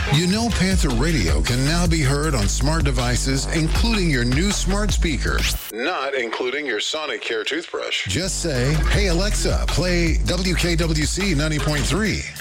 You know Panther Radio can now be heard on smart devices, including your new smart speaker, not including your Sonicare toothbrush. Just say, "Hey Alexa, play WKWC 90.3."